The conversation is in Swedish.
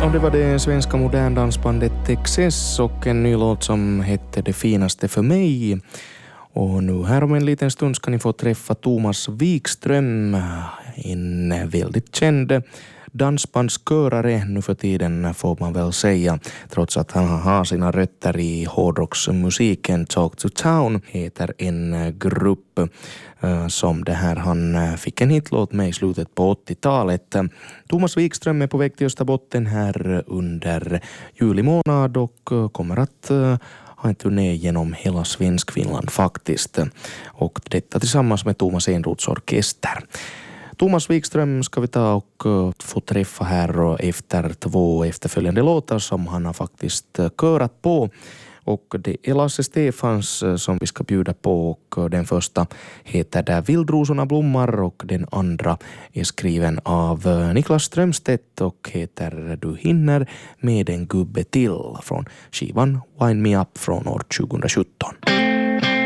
Och det var det svenska moderndansbandet Texas och en ny låt som hette Det finaste för mig. Och nu här om en liten stund ska ni få träffa Thomas Wikström, en väldigt känd dansbandskörare nu för tiden får man väl säga, trots att han har sina rötter i hårdrocksmusiken. Talk to Town heter en grupp som det här han fick en hitlåt med i slutet på 80-talet. Thomas Wikström är på väg till Österbotten här under juli månad och kommer att ha en turné genom hela Svenskfinland faktiskt. Och detta tillsammans med Thomas Enroths orkester. Thomas Wikström ska vi ta och få träffa här och efter 2 efterföljande låtar som han har faktiskt körat på. Och det är Lasse Stefans som vi ska bjuda på och den första heter Där vildrosorna blommar och den andra är skriven av Niklas Strömstedt och heter Du hinner med en gubbe till från skivan Wind Me Up från år 2017.